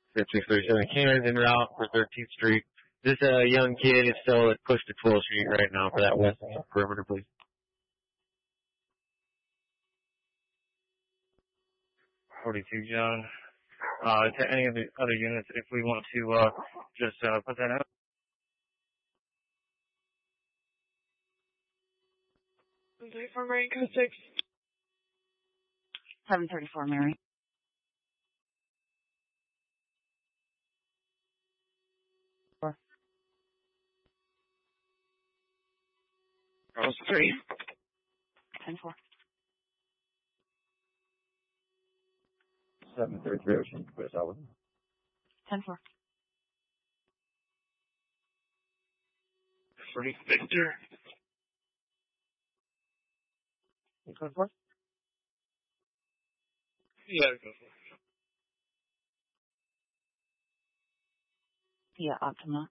5637 Cannon's en route for 13th Street. This young kid is still close to 12th Street right now for that west perimeter, please. 42, John. To any of the other units, if we want to just put that out. For Mary, code 6. 734, Mary. Charles 3. 10-4. 733 Ocean, West Allen. 10-4. 30 Victor. Code 4? Yeah, go for it. Yeah, Optima.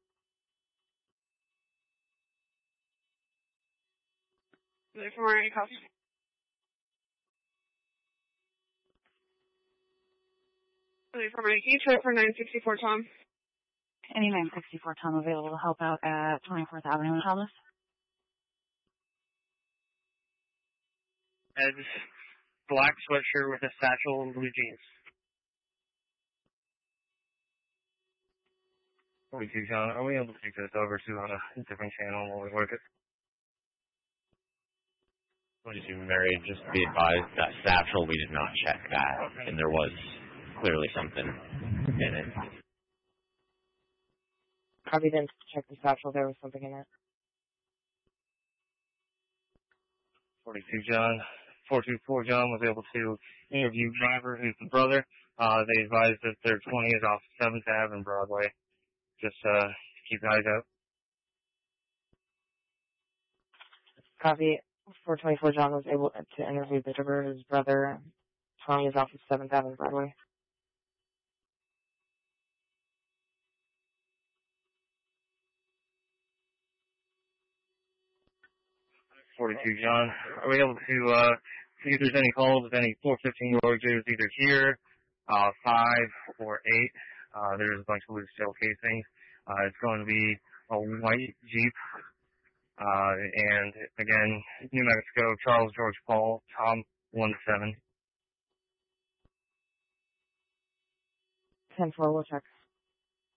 For Mary, copy. For Mary, can you try for 964, Tom? Any 964 Tom available to help out at 24th Avenue in Thomas? Ed's black sweatshirt with a satchel and blue jeans. 42, John. Are we able to take this over to on a different channel while we work it? 22, Mary, just be advised that satchel, we did not check that, and there was clearly something in it. Copy, didn't check the satchel. There was something in it. 42, John. 424, John was able to interview driver, who's the brother. They advised that their 20 is off 7th Ave and Broadway. Just keep eyes out. Copy. 424, John was able to interview the driver, his brother. 20 is off of 7th Ave and Broadway. 42, John. Are we able to see if there's any calls of any 415-year-old either here, 5 or 8? There's a bunch of loose shell casings. It's going to be a white Jeep. And again, New Mexico, Charles George Paul, Tom 17. 10-4, we'll check.